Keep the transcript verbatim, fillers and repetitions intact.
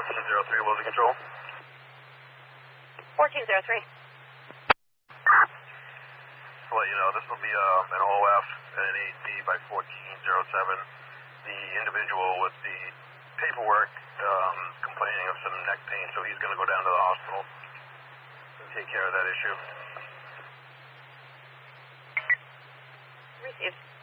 fourteen zero three, losing control. fourteen zero three. To let you know, this will be um, an O F and an A C by fourteen zero seven. The individual with the paperwork um, complaining of some neck pain, so he's going to go down to the hospital and take care of that issue. Received.